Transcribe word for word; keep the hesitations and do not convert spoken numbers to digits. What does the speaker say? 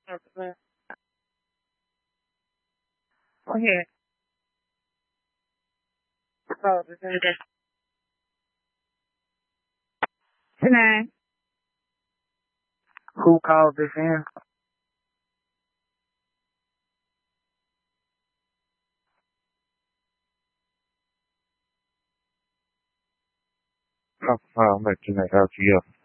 Go ahead. So, this is Tonight. Who called this in? Oh, I'll let you know. L T F.